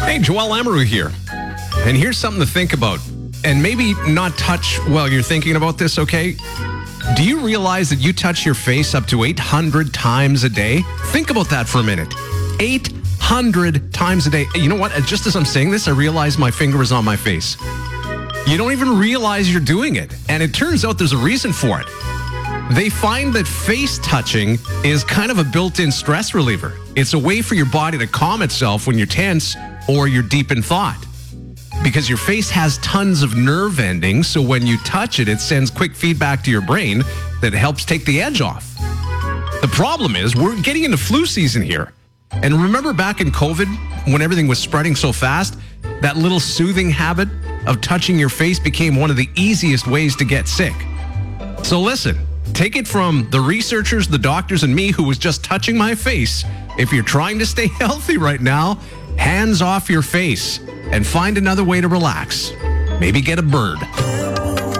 Hey, Joel Amaru here. And here's something to think about. And maybe not touch while you're thinking about this, okay? Do you realize that you touch your face up to 800 times a day? Think about that for a minute. 800 times a day. You know what? Just as I'm saying this, I realize my finger is on my face. You don't even realize you're doing it. And it turns out there's a reason for it. They find that face touching is kind of a built-in stress reliever. It's a way for your body to calm itself when you're tense or you're deep in thought. Because your face has tons of nerve endings, so when you touch it, it sends quick feedback to your brain that helps take the edge off. The problem is we're getting into flu season here. And remember back in COVID, when everything was spreading so fast, that little soothing habit of touching your face became one of the easiest ways to get sick. So listen, take it from the researchers, the doctors, and me who was just touching my face. If you're trying to stay healthy right now, hands off your face and find another way to relax. Maybe get a bird.